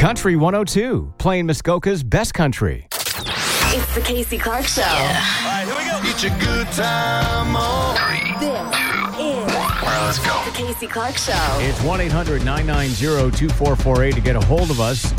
Country 102, playing Muskoka's best country. It's the Casey Clark Show. Yeah. All right, here we go. Get your good time on. This is All right, let's go. the Casey Clark Show. It's 1-800-990-2448 to get a hold of us.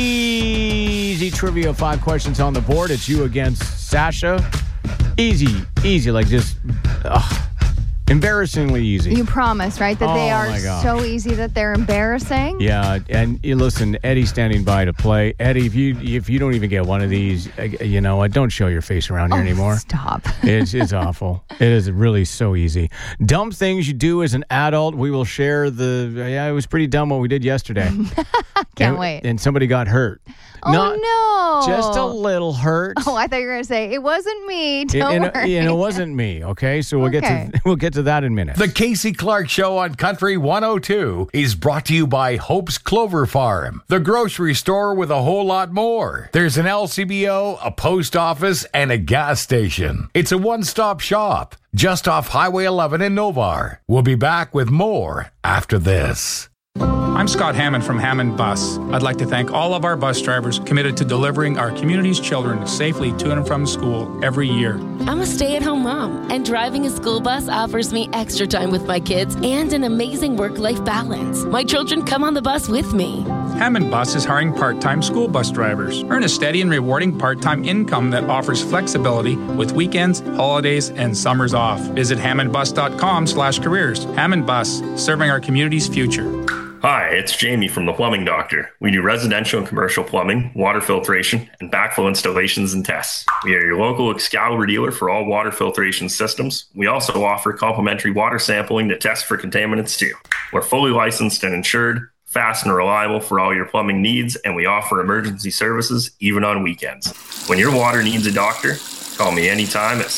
Easy trivia, 5 questions on the board. It's you against Sasha. Easy, like just embarrassingly easy. You promise, right, that they are so easy that they're embarrassing? Yeah, and you listen, Eddie's standing by to play. Eddie, if you don't even get one of these, you know what? Don't show your face around here anymore. Stop. It's awful. It is really so easy. Dumb things you do as an adult. We will share it was pretty dumb what we did yesterday. Can't wait. And somebody got hurt. No. Just a little hurt. Oh, I thought you were going to say, it wasn't me. Don't worry. And it wasn't me, okay? So we'll get to that in a minute. The Casey Clark Show on Country 102 is brought to you by Hope's Clover Farm, the grocery store with a whole lot more. There's an LCBO, a post office, and a gas station. It's a one-stop shop just off Highway 11 in Novar. We'll be back with more after this. I'm Scott Hammond from Hammond Bus. I'd like to thank all of our bus drivers committed to delivering our community's children safely to and from school every year. I'm a stay-at-home mom, and driving a school bus offers me extra time with my kids and an amazing work-life balance. My children come on the bus with me. Hammond Bus is hiring part-time school bus drivers. Earn a steady and rewarding part-time income that offers flexibility with weekends, holidays, and summers off. Visit hammondbus.com/careers. Hammond Bus, serving our community's future. Hi, it's Jamie from The Plumbing Doctor. We do residential and commercial plumbing, water filtration, and backflow installations and tests. We are your local Excalibur dealer for all water filtration systems. We also offer complimentary water sampling to test for contaminants too. We're fully licensed and insured, fast and reliable for all your plumbing needs, and we offer emergency services even on weekends. When your water needs a doctor, call me anytime at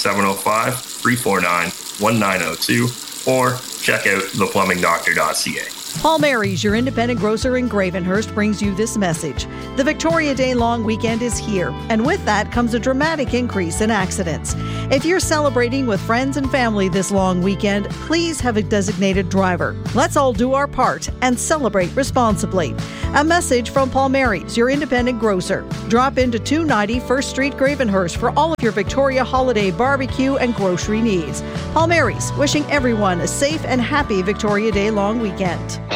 705-349-1902 or check out theplumbingdoctor.ca. Paul Mary's, your independent grocer in Gravenhurst, brings you this message. The Victoria Day long weekend is here, and with that comes a dramatic increase in accidents. If you're celebrating with friends and family this long weekend, please have a designated driver. Let's all do our part and celebrate responsibly. A message from Paul Mary's, your independent grocer. Drop into 290 1st Street, Gravenhurst for all of your Victoria holiday barbecue and grocery needs. Paul Mary's, wishing everyone a safe and happy Victoria Day long weekend.